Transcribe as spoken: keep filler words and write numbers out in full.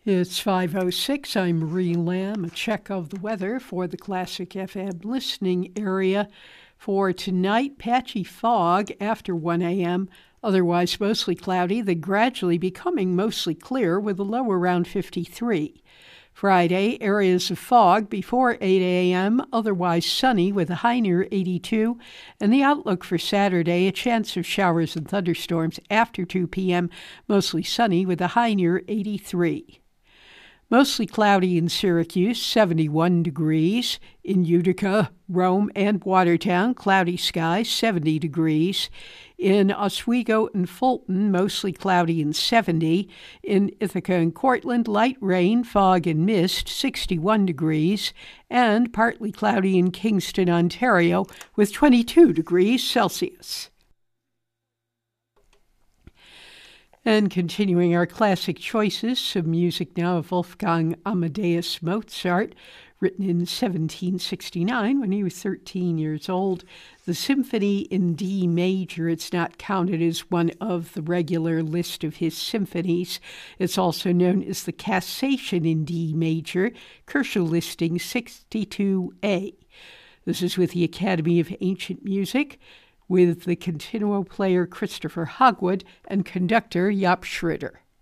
It's five oh six. I'm Marie Lamb. A check of the weather for the Classic F M listening area. For tonight, patchy fog after one a.m., otherwise mostly cloudy, then gradually becoming mostly clear with a low around fifty-three. Friday, areas of fog before eight a.m., otherwise sunny with a high near eighty-two. And the outlook for Saturday, a chance of showers and thunderstorms after two p.m., mostly sunny with a high near eighty-three. Mostly cloudy in Syracuse, seventy-one degrees. In Utica, Rome, and Watertown, cloudy skies, seventy degrees. In Oswego and Fulton, mostly cloudy and seventy. In Ithaca and Cortland, light rain, fog, and mist, sixty-one degrees. And partly cloudy in Kingston, Ontario, with twenty-two degrees Celsius. And continuing our classic choices, some music now of Wolfgang Amadeus Mozart, written in seventeen sixty-nine when he was thirteen years old. The Symphony in D major, it's not counted as one of the regular list of his symphonies. It's also known as the Cassation in D major, Kershaw listing sixty-two A. This is with the Academy of Ancient Music, with the continuo player Christopher Hogwood and conductor Jaap Schroeder.